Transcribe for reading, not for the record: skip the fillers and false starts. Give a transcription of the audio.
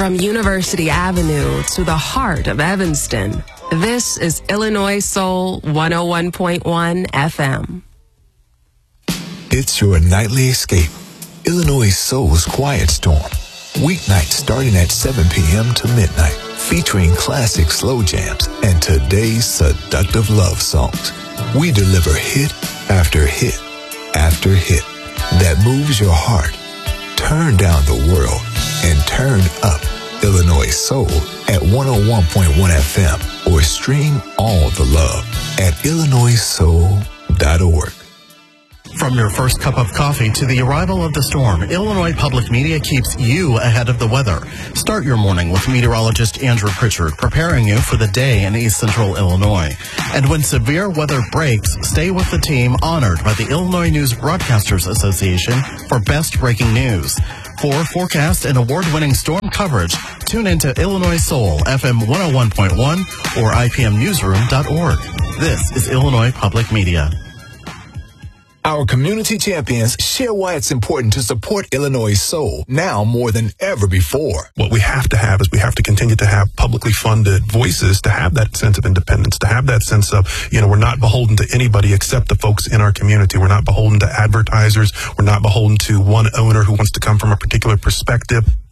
From University Avenue to the heart of Evanston, this is Illinois Soul 101.1 FM. It's your nightly escape. Illinois Soul's Quiet Storm. Weeknights starting at 7 p.m. to midnight, featuring classic slow jams and today's seductive love songs. We deliver hit after hit after hit that moves your heart. Turn down the world and turn up Illinois Soul at 101.1 FM or stream all the love at illinoissoul.org. From your first cup of coffee to the arrival of the storm, Illinois Public Media keeps you ahead of the weather. Start your morning with meteorologist Andrew Pritchard preparing you for the day in East Central Illinois. And when severe weather breaks, stay with the team honored by the Illinois News Broadcasters Association for best breaking news. For forecast and award-winning storm coverage, tune into Illinois Soul FM 101.1 or IPMnewsroom.org. This is Illinois Public Media. Our community champions share why it's important to support Illinois Soul now more than ever before. What we have to have is we have to continue to have publicly funded voices to have that sense of independence, to have that sense of, we're not beholden to anybody except the folks in our community. We're not beholden to advertisers. We're not beholden to one owner who wants to come from a particular perspective.